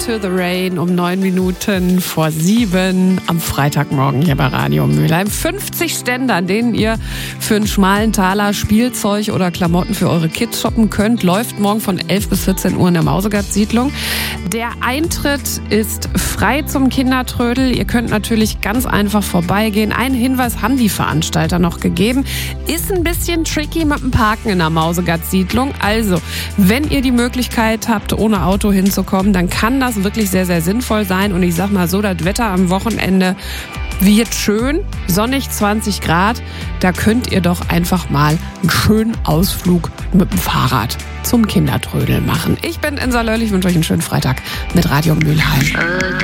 Into the Rain um 9 Minuten vor 7 am Freitagmorgen hier bei Radio Mülheim. 50 Stände, an denen ihr für einen schmalen Taler Spielzeug oder Klamotten für eure Kids shoppen könnt, läuft morgen von 11 bis 14 Uhr in der Mausegatt-Siedlung. Der Eintritt ist frei zum Kindertrödel. Ihr könnt natürlich ganz einfach vorbeigehen. Einen Hinweis haben die Veranstalter noch gegeben. Ist ein bisschen tricky mit dem Parken in der Mausegatt-Siedlung. Also, wenn ihr die Möglichkeit habt, ohne Auto hinzukommen, dann kann das wirklich sehr, sehr sinnvoll sein. Und ich sag mal so, das Wetter am Wochenende wird schön, sonnig 20 Grad. Da könnt ihr doch einfach mal einen schönen Ausflug mit dem Fahrrad zum Kindertrödel machen. Ich bin Insa Löll, ich wünsche euch einen schönen Freitag mit Radio Mülheim.